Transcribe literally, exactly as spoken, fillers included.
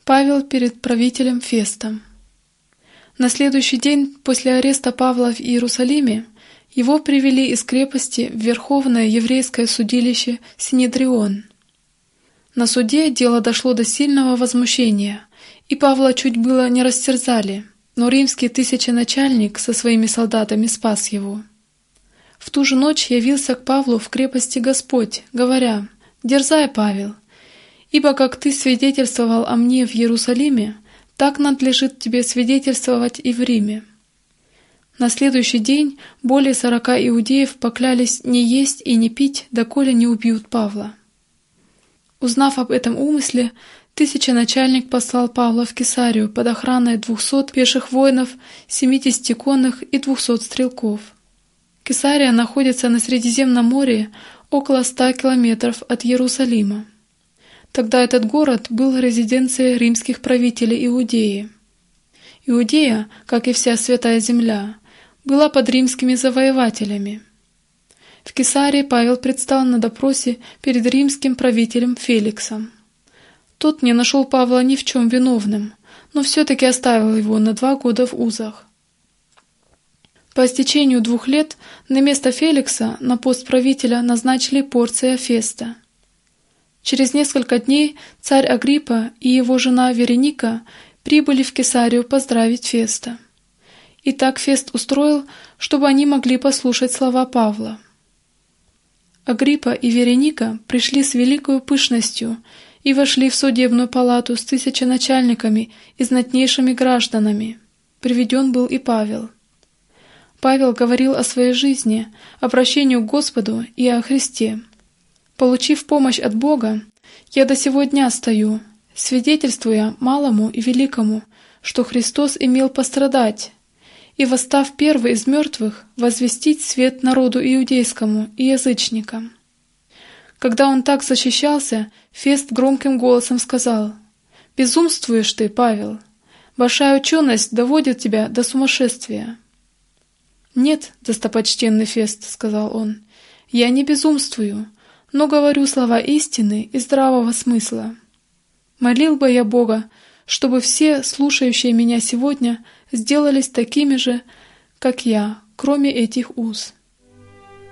Павел перед правителем Фестом. На следующий день после ареста Павла в Иерусалиме его привели из крепости в Верховное еврейское судилище Синедрион. На суде дело дошло до сильного возмущения, и Павла чуть было не растерзали, но римский тысяченачальник со своими солдатами спас его. В ту же ночь явился к Павлу в крепости Господь, говоря: «Дерзай, Павел, ибо как ты свидетельствовал о мне в Иерусалиме, так надлежит тебе свидетельствовать и в Риме». На следующий день более сорока иудеев поклялись не есть и не пить, доколе не убьют Павла. Узнав об этом умысле, тысяченачальник послал Павла в Кесарию под охраной двухсот пеших воинов, семидесяти конных и двухсот стрелков. Кесария находится на Средиземном море около ста километров от Иерусалима. Тогда этот город был резиденцией римских правителей Иудеи. Иудея, как и вся Святая Земля, была под римскими завоевателями. В Кесарии Павел предстал на допросе перед римским правителем Феликсом. Тот не нашел Павла ни в чем виновным, но все-таки оставил его на два года в узах. По истечению двух лет на место Феликса на пост правителя назначили Порция Феста. Через несколько дней царь Агриппа и его жена Вереника прибыли в Кесарию поздравить Феста. И так Фест устроил, чтобы они могли послушать слова Павла. Агриппа и Вереника пришли с великою пышностью и вошли в судебную палату с тысяченачальниками и знатнейшими гражданами. Приведен был и Павел. Павел говорил о своей жизни, о прощении к Господу и о Христе. Получив помощь от Бога, я до сего дня стою, свидетельствуя малому и великому, что Христос имел пострадать, и, восстав первый из мертвых, возвестить свет народу иудейскому и язычникам. Когда он так защищался, Фест громким голосом сказал: «Безумствуешь ты, Павел! Большая ученость доводит тебя до сумасшествия». «Нет, достопочтенный Фест, — сказал он, — я не безумствую, но говорю слова истины и здравого смысла. Молил бы я Бога, чтобы все, слушающие меня сегодня, сделались такими же, как я, кроме этих уз».